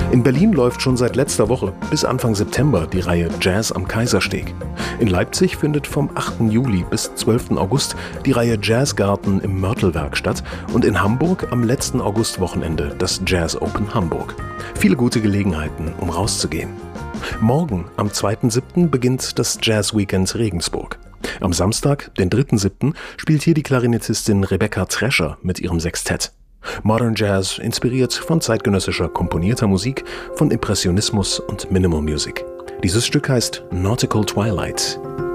In Berlin läuft schon seit letzter Woche bis Anfang September die Reihe Jazz am Kaisersteg. In Leipzig findet vom 8. Juli bis 12. August die Reihe Jazzgarten im Mörtelwerk statt und in Hamburg am letzten Augustwochenende das Jazz Open Hamburg. Viele gute Gelegenheiten, um rauszugehen. Morgen, am 2.7., beginnt das Jazz Weekend Regensburg. Am Samstag, den 3.7., spielt hier die Klarinettistin Rebecca Trescher mit ihrem Sextett. Modern Jazz, inspiriert von zeitgenössischer komponierter Musik, von Impressionismus und Minimal Music. Dieses Stück heißt Nautical Twilight.